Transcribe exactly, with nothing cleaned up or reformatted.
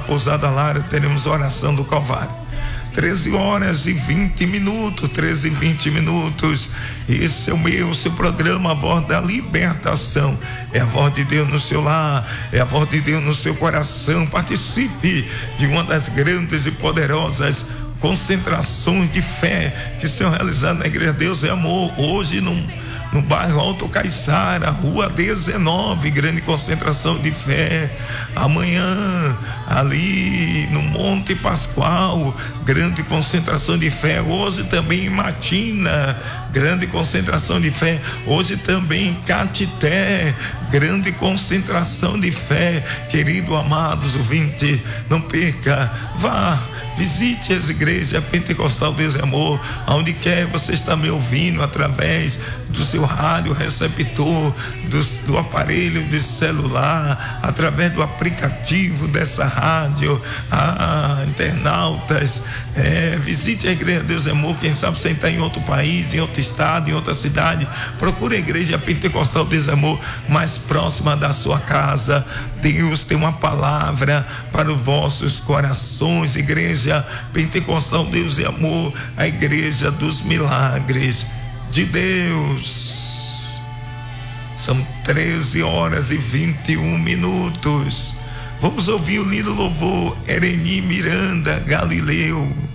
Pousada Lara, teremos oração do Calvário. treze horas e vinte minutos, treze e vinte minutos. Esse é o meu, o seu programa, a voz da libertação. É a voz de Deus no seu lar, é a voz de Deus no seu coração. Participe de uma das grandes e poderosas concentrações de fé que são realizadas na Igreja Deus é Amor, hoje no, no bairro Alto Caiçara, rua dezenove, grande concentração de fé. Amanhã, ali no Monte Pascoal, grande concentração de fé. Hoje também em Matina, grande concentração de fé. Hoje também em Catité, grande concentração de fé. Querido, amados ouvintes, não perca, vá, visite as igrejas Pentecostal Deus e Amor, aonde quer você está me ouvindo, através do seu rádio receptor, do, do aparelho de celular, através do aplicativo dessa rádio. Ah, internautas, é, visite a Igreja Deus e Amor. Quem sabe você está em outro país, em outro estado, em outra cidade, procure a Igreja Pentecostal Deus e Amor mais próxima da sua casa. Deus tem uma palavra para os vossos corações. Igreja Pentecostal Deus e Amor, a igreja dos milagres de Deus. São treze horas e vinte e um minutos. Vamos ouvir o lindo louvor Ereni Miranda, Galileu.